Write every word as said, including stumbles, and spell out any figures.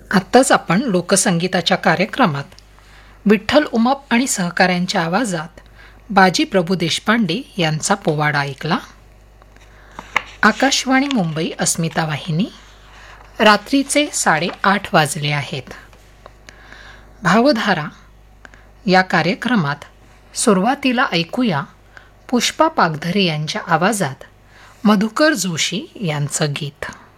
आत्ताच आपण लोकसंगीताच्या कार्यक्रमात विठ्ठल उमाप आणि सहकाऱ्यांच्या आवाजात बाजी प्रभू देशपांडे यांचा पोवाडा ऐकला. आकाशवाणी मुंबई अस्मिता वाहिनी. रात्रीचे साडेआठ वाजले आहेत. भावधारा या कार्यक्रमात सुरुवातीला ऐकूया पुष्पा पागधरे यांच्या आवाजात मधुकर जोशी यांचं गीत.